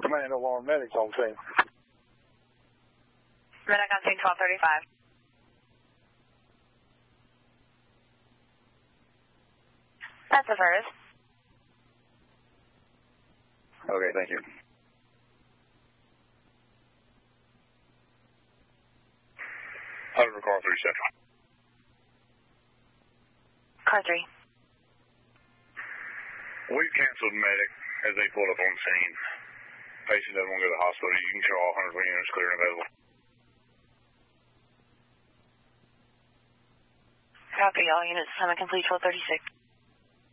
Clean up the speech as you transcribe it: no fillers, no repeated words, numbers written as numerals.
Command alarm medics on scene. Medic on scene 1235. That's the first. Okay, thank you. Over car 3 Central. Car 3. We've canceled medic as they pulled up on scene. Patient doesn't want to go to the hospital. You can show all 120 units clear and available. Copy, all units. Summit complete 1236.